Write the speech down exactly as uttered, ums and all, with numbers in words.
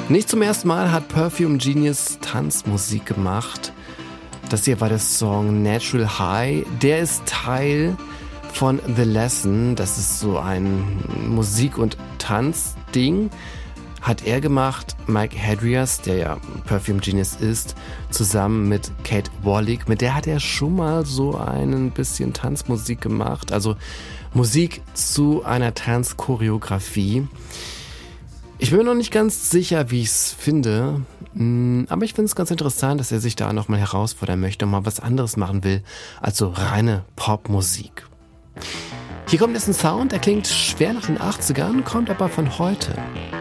Nicht zum ersten Mal hat Perfume Genius Tanzmusik gemacht. Das hier war der Song Natural High. Der ist Teil von The Lesson. Das ist so ein Musik- und Tanzding. Hat er gemacht, Mike Hadrias, der ja Perfume Genius ist, zusammen mit Kate Wallach. Mit der hat er schon mal so ein bisschen Tanzmusik gemacht. Also Musik zu einer Tanzchoreografie. Ich bin mir noch nicht ganz sicher, wie ich es finde, aber ich finde es ganz interessant, dass er sich da nochmal herausfordern möchte und mal was anderes machen will als so reine Popmusik. Hier kommt jetzt ein Sound, der klingt schwer nach den achtzigern, kommt aber von heute.